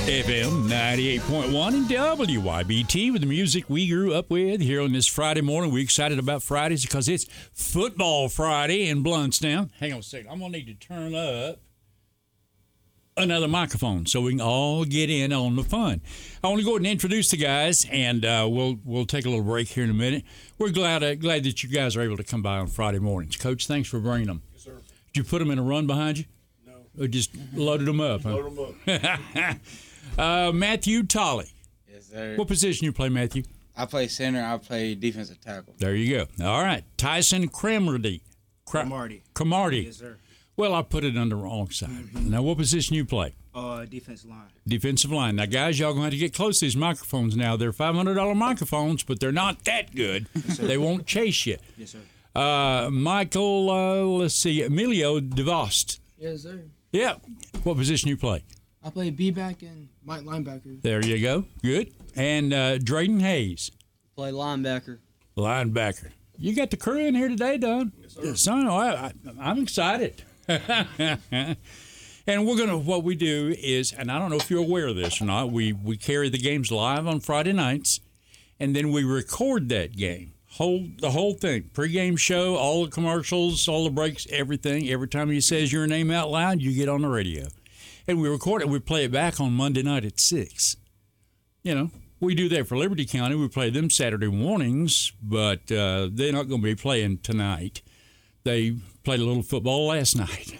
FM 98.1 and WYBT with the music we grew up with here on this Friday morning. We're excited about Fridays because it's Football Friday in Blountstown. Hang on a second. I'm going to need to turn up another microphone so we can all get in on the fun. I want to go ahead and introduce the guys, and we'll take a little break here in a minute. We're glad that you guys are able to come by on Friday mornings. Coach, thanks for bringing them. Yes, sir. Did you put them in a run behind you? No. Or just loaded them up? Huh? Load them up. Matthew Tolley. Yes, sir. What position you play, Matthew? I play center. I play defensive tackle. There you go. All right. Tyson Cromartie. Cromartie. Yes, sir. Well, I put it on the wrong side. Now, what position you play? Defensive line. Defensive line. Now, guys, y'all going to have to get close to these microphones now. They're $500 microphones, but they're not that good. Yes, they won't chase you. Yes, sir. Michael, Emilio DeVost. Yes, sir. Yeah. What position you play? I play B-back and Mike linebacker. There you go. Good. And Drayden Hayes. Play linebacker. Linebacker. You got the crew in here today, Don? Yes, sir. Son, I'm excited. And what we do is, and I don't know if you're aware of this or not, we carry the games live on Friday nights, and then we record that game. The whole thing, pregame show, all the commercials, all the breaks, everything. Every time he says your name out loud, you get on the radio. And we record it, we play it back on Monday night at 6. You know, we do that for Liberty County. We play them Saturday mornings, but they're not going to be playing tonight. They played a little football last night.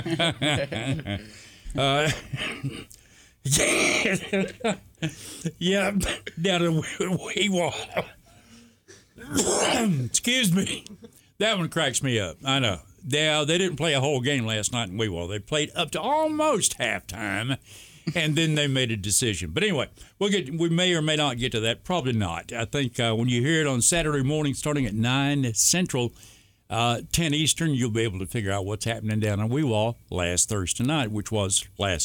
Yeah, down in Weewall. Excuse me. That one cracks me up. I know. They didn't play a whole game last night in Weewall. They played up to almost halftime, and then they made a decision. But anyway, we may or may not get to that. Probably not. I think when you hear it on Saturday morning starting at 9 Central, 10 Eastern, you'll be able to figure out what's happening down in Weewall last Thursday night, which was last